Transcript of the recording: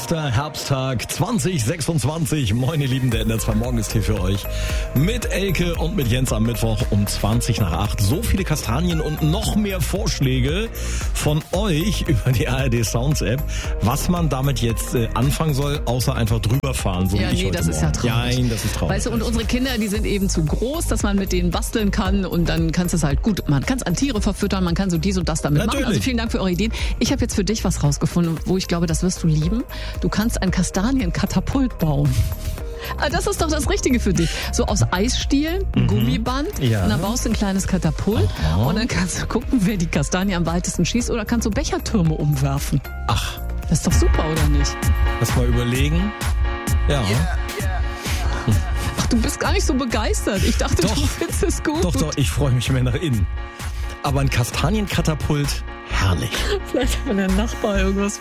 Erster Herbsttag 2026. Moin ihr Lieben, der NDR2 Morgen ist hier für euch. Mit Elke und mit Jens am Mittwoch um 20:20. So viele Kastanien und noch mehr Vorschläge von euch über die ARD Sounds App, was man damit jetzt anfangen soll, außer einfach drüber fahren. So ja, wie ich heute das ist ja traurig. Nein, das ist traurig. Weißt du, und unsere Kinder, die sind eben zu groß, dass man mit denen basteln kann und dann kannst du es halt gut, man kann es an Tiere verfüttern, man kann so dies und das damit machen. Also vielen Dank für eure Ideen. Ich habe jetzt für dich was rausgefunden, wo ich glaube, das wirst du lieben. Du kannst ein Kastanienkatapult bauen. Das ist doch das Richtige für dich. So aus Eisstielen, Gummiband, und dann baust du ein kleines Katapult und dann kannst du gucken, wer die Kastanie am weitesten schießt oder kannst du Bechertürme umwerfen. Ach. Das ist doch super, oder nicht? Lass mal überlegen. Ja. Ach, du bist gar nicht so begeistert. Ich dachte, du findest es gut. Doch, ich freue mich mehr nach innen. Aber ein Kastanienkatapult, herrlich. Vielleicht hat der Nachbar irgendwas